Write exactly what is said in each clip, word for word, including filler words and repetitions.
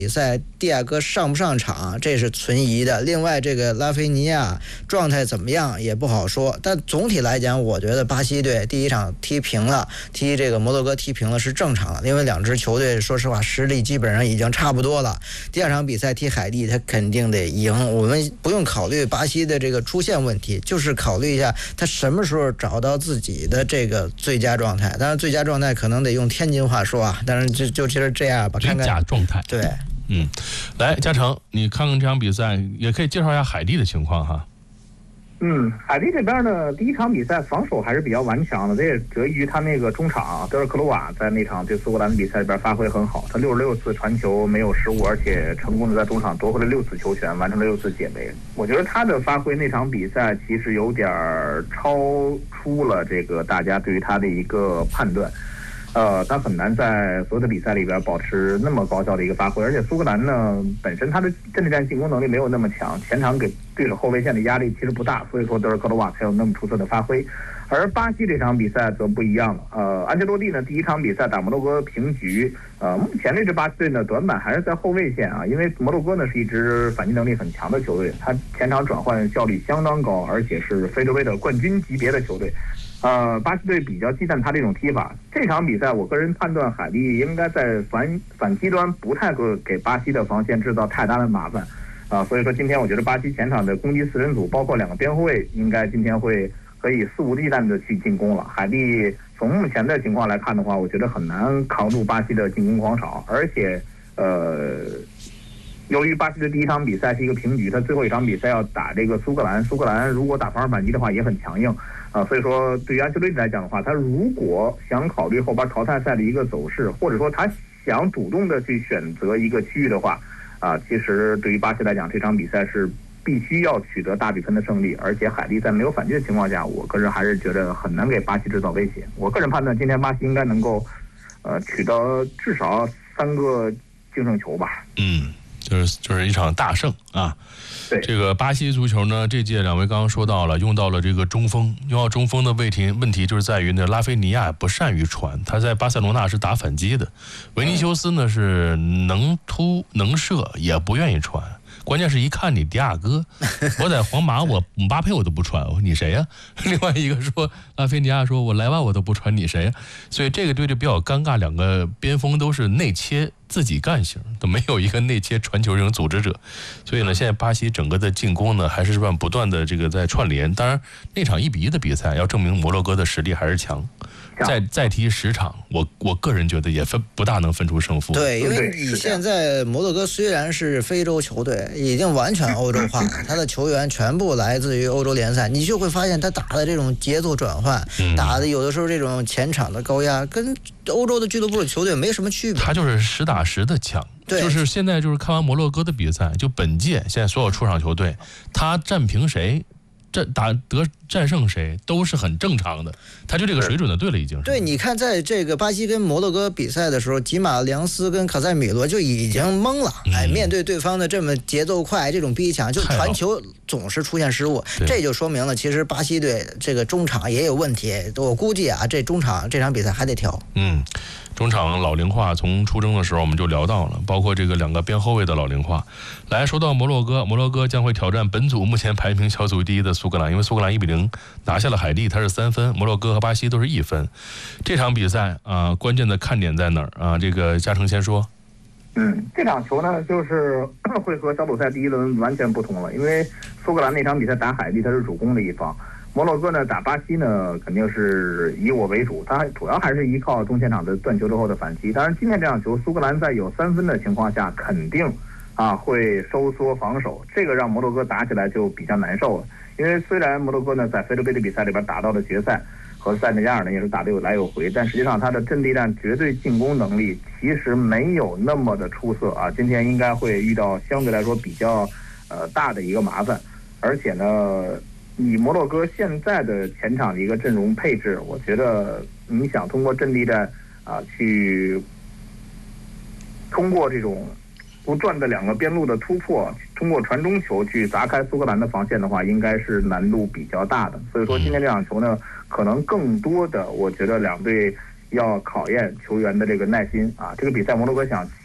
比赛蒂亚戈上不上场，这是存疑的。另外，这个拉菲尼亚状态怎么样也不好说。但总体来讲，我觉得巴西队第一场踢平了，踢这个摩洛哥踢平了是正常的，因为两支球队说实话实力基本上已经差不多了。第二场比赛踢海地，他肯定得赢。我们不用考虑巴西的这个出线问题，就是考虑一下他什么时候找到自己的这个最佳状态。当然，最佳状态可能得用天津话说啊，但是就就就是这样吧，看看最佳状态。 对。 嗯，来，嘉诚，你看看这场比赛，也可以介绍一下海地的情况哈。 嗯，海地这边呢，第一场比赛防守还是比较顽强的，这也得益于他那个中场德尔克罗瓦在那场对苏格兰的比赛里边发挥很好，他六十六次传球没有失误，而且成功的在中场夺回了六次球权，完成了六次解围。我觉得他的发挥那场比赛其实有点超出了这个大家对于他的一个判断。呃，他很难在所有的比赛里边保持那么高效的一个发挥，而且苏格兰呢本身他的阵地战进攻能力没有那么强，前场给对手后卫线的压力其实不大，所以说德尔克罗瓦才有那么出色的发挥。而巴西这场比赛则不一样了，呃，安切洛蒂呢第一场比赛打摩洛哥平局，呃，目前这支巴西队呢短板还是在后卫线啊，因为摩洛哥呢是一支反击能力很强的球队，他前场转换效率相当高，而且是非洲杯的冠军级别的球队。呃，巴西队比较忌惮他这种踢法。这场比赛，我个人判断海地应该在反反击端不太给给巴西的防线制造太大的麻烦，啊、呃，所以说今天我觉得巴西前场的攻击四人组，包括两个边后卫，应该今天会可以肆无忌惮的去进攻了。海地从目前的情况来看的话，我觉得很难扛住巴西的进攻狂潮，而且呃。由于巴西的第一场比赛是一个平局，他最后一场比赛要打这个苏格兰，苏格兰如果打防守反击的话也很强硬，啊、呃，所以说对于安切洛蒂来讲的话，他如果想考虑后边淘汰赛的一个走势，或者说他想主动的去选择一个区域的话，啊、呃，其实对于巴西来讲，这场比赛是必须要取得大比分的胜利，而且海地在没有反击的情况下，我个人还是觉得很难给巴西制造威胁。我个人判断，今天巴西应该能够，呃，取得至少三个净胜球吧。 嗯。就是就是一场大胜啊！ 对， 这个巴西足球呢，这届两位刚刚说到了，用到了这个中锋，用到中锋的问题问题就是在于呢，拉菲尼亚不善于传，他在巴塞罗那是打反击的，维尼修斯呢是能突能射，也不愿意传。关键是一看你迪亚哥，我在皇马我姆巴佩我都不传，我说你谁呀、啊？另外一个说拉菲尼亚说我莱万我都不传，你谁呀、啊？所以这个队就比较尴尬，两个边锋都是内切自己干型，都没有一个内切传球这种组织者。所以呢，现在巴西整个的进攻呢还是不断的这个在串联。当然那场一比一的比赛要证明摩洛哥的实力还是强。再再踢十场，我我个人觉得也分不大能分出胜负。 对，因为你现在摩洛哥虽然是非洲球队，已经完全欧洲化了，他的球员全部来自于欧洲联赛，你就会发现他打的这种节奏转换，嗯、打的有的时候这种前场的高压，跟欧洲的俱乐部的球队没什么区别。 他就是实打实的强。就是现在就是看完摩洛哥的比赛，就本届现在所有出场球队，他战平谁？战打得战胜谁都是很正常的，他就这个水准的对了，已经是。 对，你看在这个巴西跟摩洛哥比赛的时候，吉马良斯跟卡塞米罗就已经懵了，嗯、哎，面对对方的这么节奏快，这种逼抢，就传球总是出现失误，这就说明了其实巴西队这个中场也有问题。我估计啊，这中场这场比赛还得调。 嗯。中场老龄化，从出征的时候我们就聊到了，包括这个两个边后卫的老龄化。来说到摩洛哥，摩洛哥将会挑战本组目前排名小组第一的苏格兰，因为苏格兰一比零拿下了海地，它是三分，摩洛哥和巴西都是一分。这场比赛啊、呃，关键的看点在哪儿啊？这个嘉诚先说。 嗯，这场球呢，就是会和小组赛第一轮完全不同了，因为苏格兰那场比赛打海地，它是主攻的一方。摩洛哥呢打巴西呢，肯定是以我为主，它主要还是依靠中前场的断球之后的反击。当然，今天这场球，苏格兰在有三分的情况下，肯定啊会收缩防守，这个让摩洛哥打起来就比较难受了。因为虽然摩洛哥呢在非洲杯的比赛里边打到了决赛，和塞内加尔呢也是打得有来有回，但实际上他的阵地战绝对进攻能力其实没有那么的出色啊。今天应该会遇到相对来说比较呃大的一个麻烦，而且呢。以摩洛哥现在的前场的一个阵容配置，我觉得你想通过阵地战啊，去通过这种不断的两个边路的突破，通过传中球去砸开苏格兰的防线的话，应该是难度比较大的。所以说今天这场球呢，可能更多的我觉得两队要考验球员的这个耐心啊。这个比赛摩洛哥想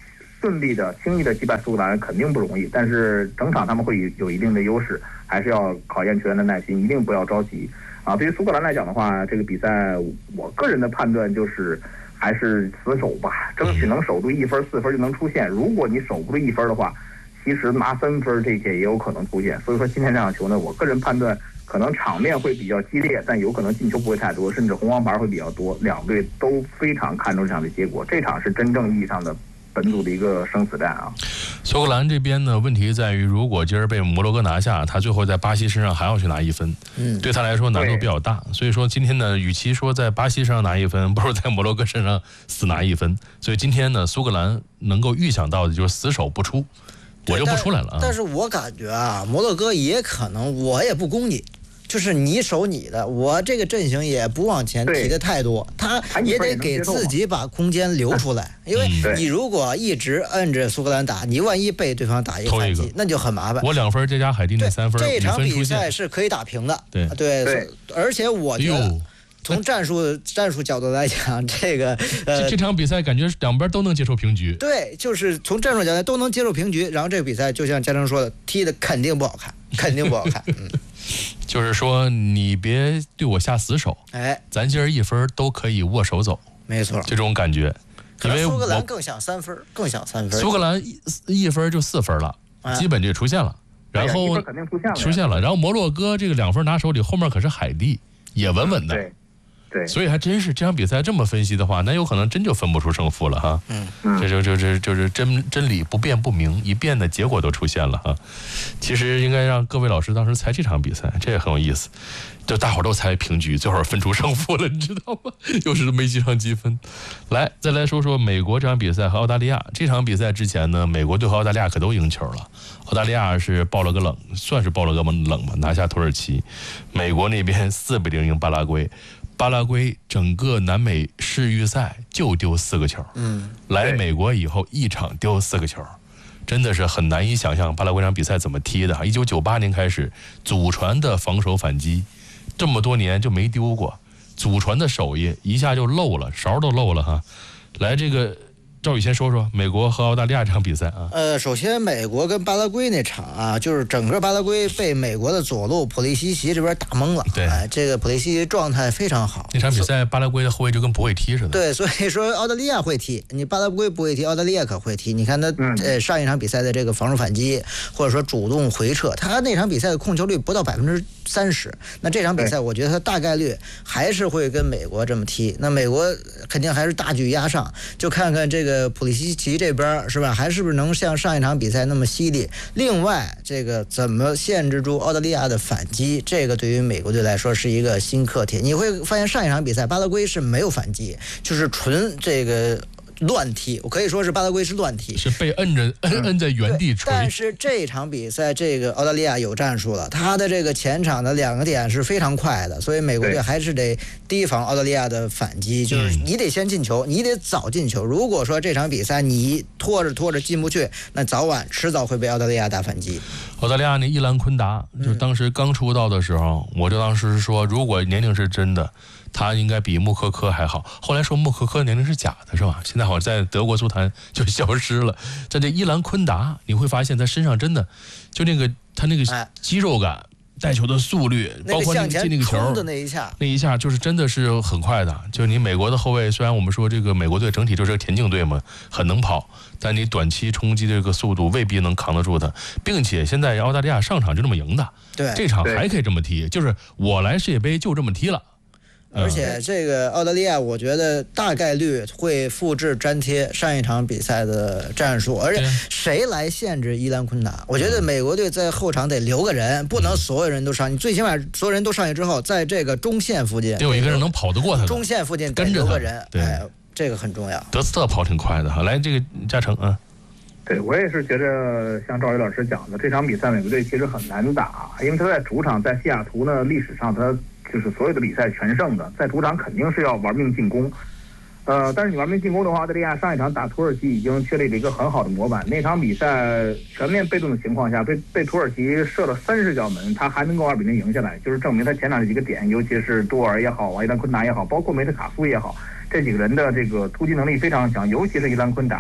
顺利的、轻易的击败苏格兰肯定不容易，但是整场他们会有一定的优势，还是要考验球员的耐心，一定不要着急啊。对于苏格兰来讲的话，这个比赛我个人的判断就是还是死守吧，争取能守住一分、四分就能出线。如果你守不住一分的话，其实拿三分这些也有可能出现。所以说今天这场球呢，我个人判断可能场面会比较激烈，但有可能进球不会太多，甚至红黄牌会比较多。两队都非常看重这场的结果，这场是真正意义上的本土的一个生死战啊。 苏格兰这边呢，问题在于，如果今儿被摩洛哥拿下，他最后在巴西身上还要去拿一分，嗯，对他来说难度比较大。所以说今天呢，与其说在巴西身上拿一分，不如在摩洛哥身上死拿一分。所以今天呢，苏格兰能够预想到的就是死守不出，我就不出来了啊。 但, 但是我感觉啊，摩洛哥也可能，我也不攻你。就是你守你的，我这个阵型也不往前提的太多，他也得给自己把空间留出来，因为你如果一直摁着苏格兰打，你万一被对方打一个反击，那就很麻烦。 我两分再加海地那三分， 这场比赛是可以打平的。 对对，而且我觉得从战术战术角度来讲，这个呃这，这场比赛感觉两边都能接受平局。 对，就是从战术角度都能接受平局，然后这个比赛就像嘉诚说的，踢的肯定不好看，肯定不好看。嗯。 就是说，你别对我下死手， 哎， 咱今儿一分都可以握手走， 没错， 这种感觉。因为苏格兰更想三分，更想三分。 苏格兰一一分就四分了，啊、基本就出现了，然后、 哎、肯定出现了， 出现了。然后摩洛哥这个两分拿手里，后面可是海地，也稳稳的。 对。对， 所以还真是这场比赛这么分析的话，那有可能真就分不出胜负了哈。 嗯， 这就就是就是真真理不辩不明，一辩的结果都出现了哈。其实应该让各位老师当时猜这场比赛，这也很有意思。就大伙儿都猜平局，最后分出胜负了，你知道吗？又是没几场积分。来，再来说说美国这场比赛和澳大利亚。这场比赛之前呢，美国队和澳大利亚可都赢球了。澳大利亚是爆了个冷，算是爆了个冷吧，拿下土耳其。美国那边四比零赢巴拉圭。巴拉圭整个南美世预赛就丢四个球， 嗯， 来美国以后一场丢四个球，真的是很难以想象巴拉圭这场比赛怎么踢的。一九九八年开始，祖传的防守反击，这么多年就没丢过，祖传的手艺一下就漏了，勺都漏了哈。来，这个赵宇先说说美国和澳大利亚这场比赛啊。 呃，首先美国跟巴拉圭那场啊，就是整个巴拉圭被美国的左路普利西奇这边打懵了。 对， 哎，这个普利西奇状态非常好。 那场比赛巴拉圭的后卫就跟不会踢似的。 对，所以说澳大利亚会踢，你巴拉圭不会踢，澳大利亚可会踢。你看他呃上一场比赛的这个防守反击，或者说主动回撤，他那场比赛的控球率不到百分之三十。那这场比赛我觉得他大概率还是会跟美国这么踢。那美国肯定还是大举压上，就看看这个普利西奇这边是吧，还是不是能像上一场比赛那么犀利？另外，这个怎么限制住澳大利亚的反击，这个对于美国队来说是一个新课题。你会发现上一场比赛巴拉圭是没有反击，就是纯这个乱踢，我可以说是巴拉圭是乱踢， 是被摁着摁摁在原地锤。 但是这场比赛，这个澳大利亚有战术了，他的这个前场的两个点是非常快的，所以美国队还是得提防澳大利亚的反击，就是你得先进球，你得早进球。如果说这场比赛你拖着拖着进不去，那早晚迟早会被澳大利亚打反击。 澳大利亚那伊兰昆达，就当时刚出道的时候，嗯、我就当时说，如果年龄是真的，他应该比穆科科还好。后来说穆科科年龄是假的，是吧？现在好像在德国足坛就消失了。在这伊兰昆达，你会发现他身上真的就那个他那个肌肉感。哎，带球的速率，包括你进那个球的那一下， 那一下就是真的是很快的。就是你美国的后卫，虽然我们说这个美国队整体就是个田径队嘛，很能跑，但你短期冲击这个速度未必能扛得住他。并且现在澳大利亚上场就这么赢的， 对， 这场还可以这么踢，就是我来世界杯就这么踢了。 而且这个澳大利亚，我觉得大概率会复制粘贴上一场比赛的战术，而且谁来限制伊兰昆达？我觉得美国队在后场得留个人，不能所有人都上去，最起码所有人都上去之后，在这个中线附近得有一个人能跑得过他， 中线附近跟着个人， 对、 哎，这个很重要。 德斯特跑挺快的哈，来这个嘉诚啊。 对，我也是觉得像赵宇老师讲的，这场比赛美国队其实很难打，因为他在主场在西雅图呢，历史上他就是所有的比赛全胜的，在主场肯定是要玩命进攻。呃，但是你玩命进攻的话，澳大利亚上一场打土耳其已经确立了一个很好的模板。那场比赛全面被动的情况下，被被土耳其射了三十脚门，他还能够二比零赢下来，就是证明他前场的几个点，尤其是多尔也好，伊兰昆达也好，包括梅特卡夫也好，这几个人的这个突击能力非常强，尤其是伊兰昆达。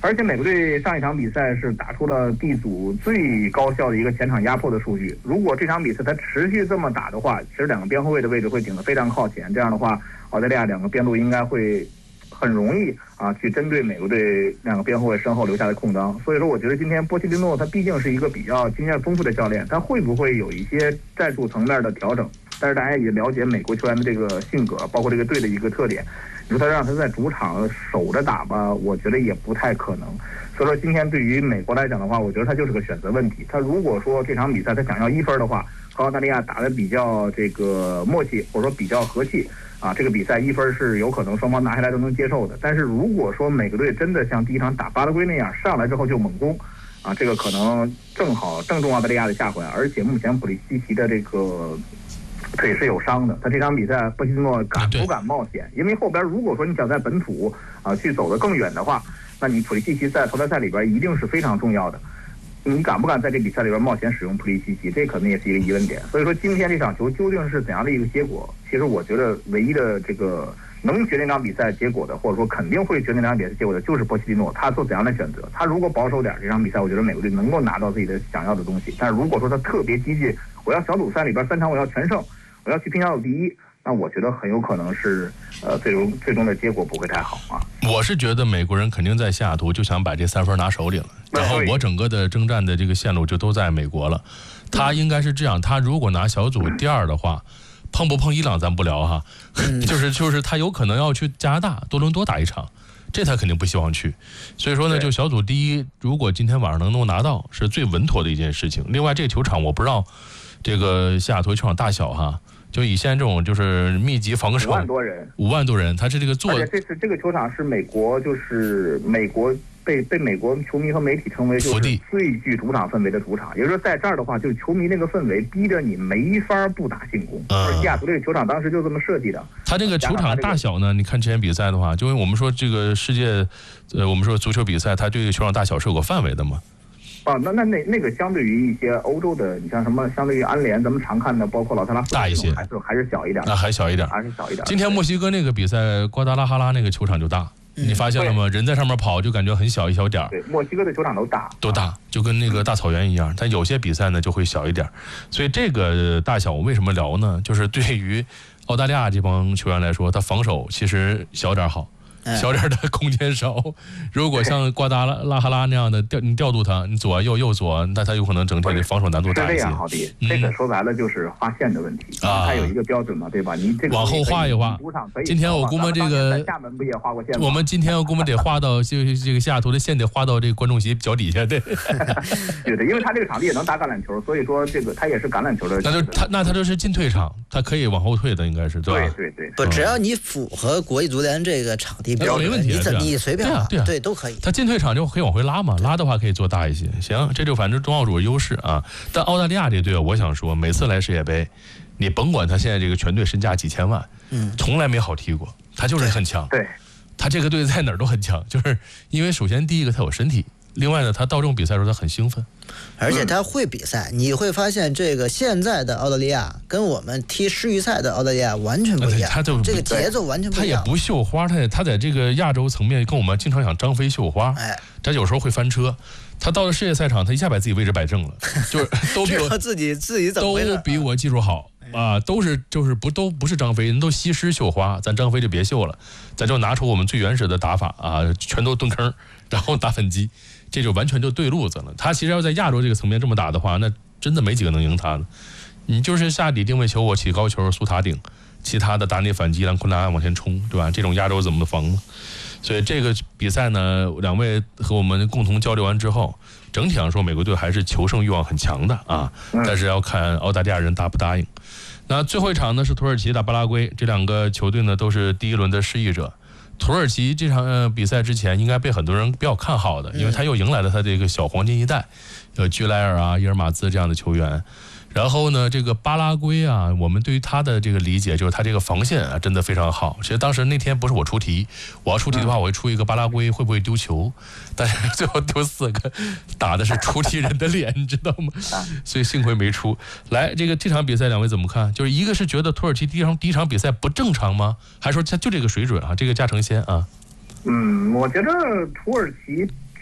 而且美国队上一场比赛是打出了 D 组最高效的一个前场压迫的数据。如果这场比赛它持续这么打的话，其实两个边后卫的位置会顶得非常靠前。这样的话，澳大利亚两个边路应该会很容易啊去针对美国队两个边后卫身后留下的空当。所以说，我觉得今天波切蒂诺他毕竟是一个比较经验丰富的教练，他会不会有一些战术层面的调整？但是大家也了解美国球员的这个性格，包括这个队的一个特点。你说他让他在主场守着打吧，我觉得也不太可能。所以说今天对于美国来讲的话，我觉得他就是个选择问题。他如果说这场比赛他想要一分的话，和澳大利亚打得比较这个默契，或者说比较和气啊，这个比赛一分是有可能双方拿下来都能接受的。但是如果说美国队真的像第一场打巴拉圭那样上来之后就猛攻啊，这个可能正好正中澳大利亚的下怀。而且目前普利西奇的这个腿是有伤的，他这场比赛波切蒂诺敢不敢冒险？因为后边如果说你想在本土啊去走得更远的话，那你普利西奇在淘汰赛里边一定是非常重要的。你敢不敢在这比赛里边冒险使用普利西奇？这可能也是一个疑问点。所以说今天这场球究竟是怎样的一个结果？其实我觉得唯一的这个能决定这场比赛结果的，或者说肯定会决定这场比赛结果的，就是波切蒂诺他做怎样的选择。他如果保守点，这场比赛我觉得美国队能够拿到自己的想要的东西。但是如果说他特别激进，我要小组赛里边三场我要全胜，我要去拼小组第一，那我觉得很有可能是呃最终最终的结果不会太好啊。 我是觉得美国人肯定在西雅图就想把这三分拿手里了，然后我整个的征战的这个线路就都在美国了。他应该是这样，他如果拿小组第二的话，碰不碰伊朗咱不聊哈，就是就是他有可能要去加拿大多伦多打一场，这他肯定不希望去。所以说呢，就小组第一，如果今天晚上能够拿到，是最稳妥的一件事情。另外，这个球场我不知道这个西雅图球场大小哈。就以现在这种就是密集防守， 五万多人， 五万多人，他是这个做， 而且这次这个球场是美国，就是美国被被美国球迷和媒体称为就是最具主场氛围的主场，也就是说在这儿的话，就是球迷那个氛围逼着你没法不打进攻。而西雅图这个球场当时就这么设计的。 他这个球场大小呢，你看之前比赛的话，就因为我们说这个世界，呃，我们说足球比赛，它对球场大小是有个范围的嘛。 啊，那那那那个相对于一些欧洲的，你像什么，相对于安联，咱们常看的，包括老特拉福德大一些， 还是还是小一点， 那还小一点， 还是小一点。 今天墨西哥那个比赛，瓜达拉哈拉那个球场就大，嗯、你发现了吗？人在上面跑就感觉很小一小点儿。 对，墨西哥的球场都大， 都大，就跟那个大草原一样。但有些比赛呢就会小一点，所以这个大小我为什么聊呢？就是对于澳大利亚这帮球员来说，他防守其实小点好。小点的空间少，如果像瓜达拉拉哈拉那样的调你调度他，你左右右左，那他有可能整体的防守难度大一些。 是这样，好的，嗯、这个说白了就是划线的问题啊，它有一个标准嘛，对吧？你这个往后画一画。今天我估摸这个厦门不也画过线吗？ 我们今天我估摸得画到这个这个西雅图的线得画到这个观众席脚底下，对。 对的，因为他这个场地也能打橄榄球，所以说这个他也是橄榄球的。 那就他那他就是进退场，他可以往后退的，应该是对吧？ 对对对。 不，只要你符合国际足联这个场地标准， 没问题。 你你随便打，对啊， 对都可以。 他进退场就可以往回拉嘛，拉的话可以做大一些。行，这就反正中澳主优势啊。但澳大利亚这队，我想说，每次来世界杯，你甭管他现在这个全队身价几千万，嗯，从来没好踢过，他就是很强。 对， 他这个队在哪儿都很强，就是因为首先第一个他有身体。另外呢，他到这种比赛的时候他很兴奋， 而且他会比赛。嗯、你会发现，这个现在的澳大利亚跟我们踢世预赛的澳大利亚完全不一样， 他就这个节奏完全不一样。 他也不绣花，他也他在这个亚洲层面跟我们经常想张飞绣花，哎，他有时候会翻车。他到了世界赛场，他一下把自己位置摆正了，就是都比我自己自己怎么都比我技术好啊，都是就是不都不是张飞，人都西施绣花，咱张飞就别绣了，咱就拿出我们最原始的打法啊，全都蹲坑，然后打反击。这就完全就对路子了。他其实要在亚洲这个层面这么打的话，那真的没几个能赢他的。你就是下底定位球，我起高球，苏塔顶，其他的打你反击，让昆达往前冲，对吧？这种亚洲怎么防呢？所以这个比赛呢，两位和我们共同交流完之后，整体上说美国队还是求胜欲望很强的啊，但是要看澳大利亚人答不答应。那最后一场呢是土耳其打巴拉圭，这两个球队呢都是第一轮的失意者。土耳其这场、呃、比赛之前应该被很多人比较看好的，因为他又迎来了他这个小黄金一代，有居莱尔啊、伊尔马兹这样的球员。然后呢，这个巴拉圭啊，我们对于他的这个理解就是他这个防线啊真的非常好。其实当时那天不是我出题，我要出题的话，我会出一个巴拉圭会不会丢球，但是最后丢四个，打的是出题人的脸，你知道吗？所以幸亏没出来。这个这场比赛两位怎么看？就是一个是觉得土耳其第一场第一场比赛不正常吗？还是说他就这个水准啊？这个加成先啊？ 嗯，我觉得土耳其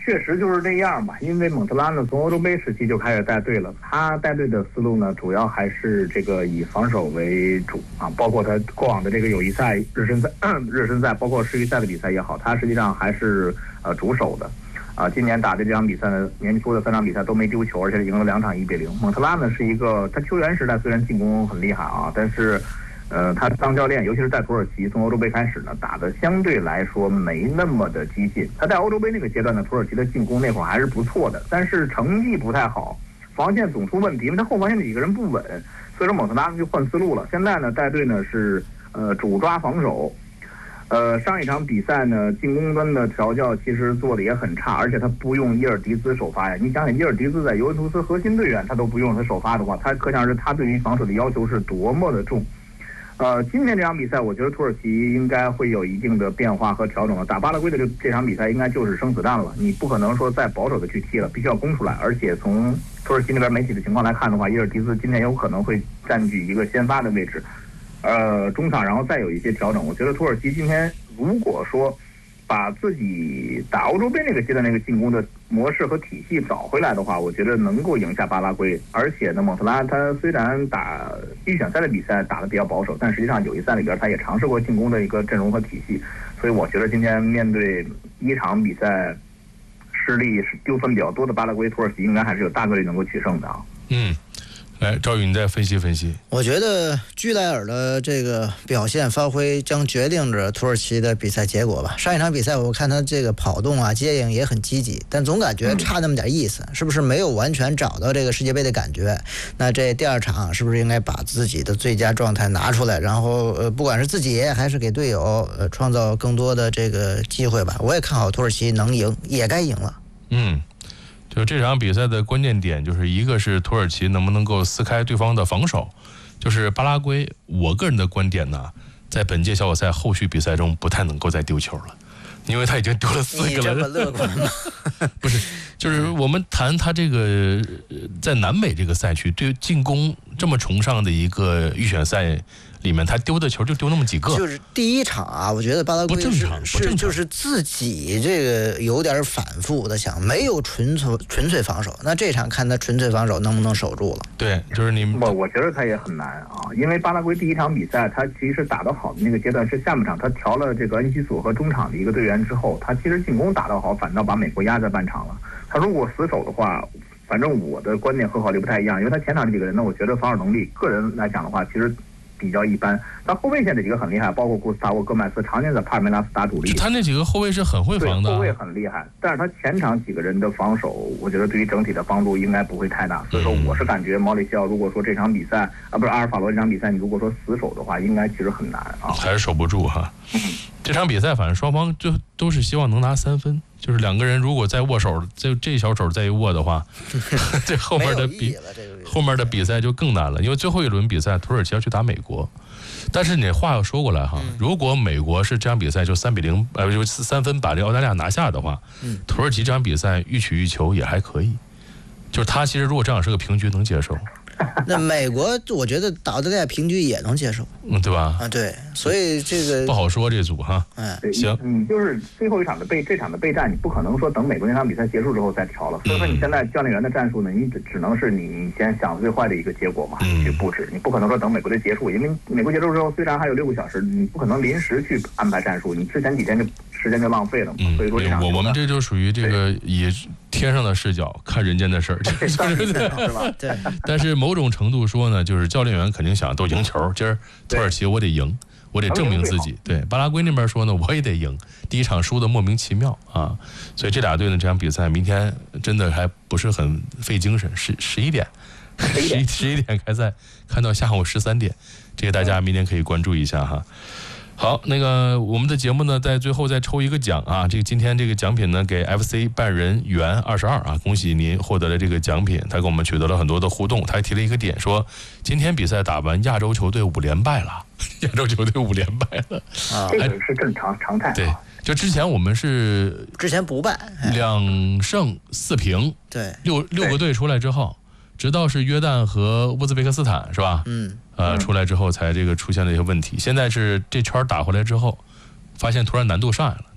确实就是这样吧。因为蒙特拉呢，从欧洲杯时期就开始带队了，他带队的思路呢，主要还是这个以防守为主啊，包括他过往的这个友谊赛、热身赛、热身赛，包括世预赛的比赛也好，他实际上还是呃主守的。啊，今年打的这场比赛呢，年初的三场比赛都没丢球，而且赢了两场一比零。蒙特拉呢是一个，他球员时代虽然进攻很厉害啊，但是，呃，他当教练，尤其是在土耳其从欧洲杯开始呢，打的相对来说没那么的激进。他在欧洲杯那个阶段呢，土耳其的进攻那会儿还是不错的，但是成绩不太好，防线总出问题，因为他后防线的几个人不稳，所以说蒙特拉呢就换思路了。现在呢带队呢是呃主抓防守。呃，上一场比赛呢，进攻端的调教其实做的也很差，而且他不用伊尔迪兹首发呀。你想想，伊尔迪兹在尤文图斯核心队员他都不用他首发的话，他可想而知他对于防守的要求是多么的重。呃，今天这场比赛，我觉得土耳其应该会有一定的变化和调整了。打巴拉圭的这这场比赛应该就是生死战了，你不可能说再保守的去踢了，必须要攻出来。而且从土耳其那边媒体的情况来看的话，伊尔迪兹今天有可能会占据一个先发的位置。呃，中场然后再有一些调整，我觉得土耳其今天如果说把自己打欧洲杯那个阶段那个进攻的模式和体系找回来的话，我觉得能够赢下巴拉圭。而且呢，蒙特拉他虽然打预选赛的比赛打得比较保守，但实际上友谊赛里边他也尝试过进攻的一个阵容和体系，所以我觉得今天面对一场比赛失利丢分比较多的巴拉圭，土耳其应该还是有大概率能够取胜的啊。 嗯。来，赵宇，你再分析分析。 我觉得居莱尔的这个表现发挥将决定着土耳其的比赛结果吧。上一场比赛我看他这个跑动啊、接应也很积极，但总感觉差那么点意思，是不是没有完全找到这个世界杯的感觉？那这第二场是不是应该把自己的最佳状态拿出来，然后呃，不管是自己还是给队友呃创造更多的这个机会吧？我也看好土耳其能赢，也该赢了。 嗯。就这场比赛的关键点，就是一个是土耳其能不能够撕开对方的防守，就是巴拉圭，我个人的观点呢，在本届小组赛后续比赛中不太能够再丢球了，因为他已经丢了四个了。 你这么乐观吗？ 不是，就是我们谈他这个在南美这个赛区对进攻这么崇尚的一个预选赛里面，他丢的球就丢那么几个。 就是第一场啊，我觉得巴拉圭不正常， 是是就是自己这个有点反复的想，没有纯粹纯粹防守。那这场看他纯粹防守能不能守住了？ 对，就是你。 我我觉得他也很难啊，因为巴拉圭第一场比赛，他其实打得好的那个阶段是下半场，他调了这个恩西索和中场的一个队员之后，他其实进攻打得好，反倒把美国压在半场了。他如果死守的话，反正我的观点和郝律不太一样，因为他前场这几个人呢，我觉得防守能力，个人来讲的话，其实比较一般。但后卫线这几个很厉害，包括古斯塔沃·戈麦斯，常年在帕尔梅拉斯打主力。 他那几个后卫是很会防的， 后卫很厉害，但是他前场几个人的防守，我觉得对于整体的帮助应该不会太大。所以说，我是感觉毛里西奥如果说这场比赛啊，不是阿尔法罗这场比赛，你如果说死守的话，应该其实很难啊， 还是守不住哈。嗯，这场比赛反正双方就都是希望能拿三分，就是两个人如果再握手，这这小手再一握的话，这后面的比后面的比赛就更难了，因为最后一轮比赛土耳其要去打美国。但是你话又说过来哈，如果美国是这场比赛就三比零，呃，就三分把这澳大利亚拿下的话，土耳其这场比赛欲取欲求也还可以，就是他其实如果这样是个平局能接受。 那美国我觉得打澳大利亚平局也能接受， 嗯，对吧？ 啊，对，所以这个不好说这组哈。 嗯， 行， 你就是最后一场的备这场的备战，你不可能说等美国那场比赛结束之后再调了。所以说你现在教练员的战术呢，你只只能是你你先想最坏的一个结果嘛， 嗯、 去布置。你不可能说等美国队结束，因为美国结束之后虽然还有六个小时，你不可能临时去安排战术，你之前几天就时间就浪费了嘛。 嗯， 所以说我我们这就属于这个以天上的视角看人间的事儿， 对是吧？ 对。 但是某种程度说呢，就是教练员肯定想都赢球，今儿土耳其我得赢，我得证明自己。对，巴拉圭那边说呢，我也得赢，第一场输的莫名其妙啊，所以这俩队呢这场比赛明天真的还不是很费精神，十十一点，十一十一点开赛，看到下午十三点，这个大家明天可以关注一下哈。好，那个我们的节目呢，在最后再抽一个奖啊！这个今天这个奖品呢，给 F C 半人缘二十二啊，恭喜您获得了这个奖品。他跟我们取得了很多的互动，他还提了一个点，说今天比赛打完，亚洲球队五连败了，亚洲球队五连败了啊，这个是正常常态、啊。 对，就之前我们是之前不败， 两胜四平， 对， 六六个队出来之后，直到是约旦和乌兹别克斯坦是吧？ 嗯。 呃，出来之后才这个出现了一些问题。现在是这圈打回来之后，发现突然难度上来了，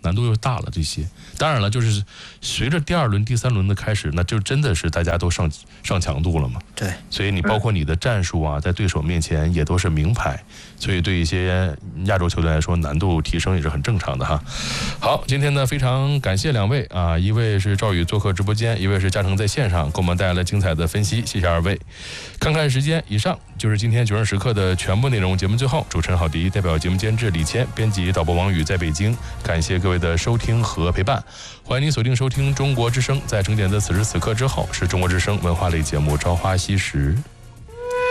难度又大了。这些当然了，就是随着第二轮、第三轮的开始，那就真的是大家都上上强度了嘛。 对， 所以你包括你的战术啊，在对手面前也都是名牌，所以对一些亚洲球队来说，难度提升也是很正常的哈。好，今天呢非常感谢两位啊，一位是赵宇做客直播间，一位是嘉诚在线上给我们带来了精彩的分析，谢谢二位。看看时间，以上就是今天九人时刻的全部内容。节目最后，主持人郝迪代表节目监制李谦，编辑导播王宇在北京，感谢各位的收听和陪伴。欢迎您锁定收听中国之声，在整点的此时此刻之后，是中国之声文化类节目《朝花夕拾》。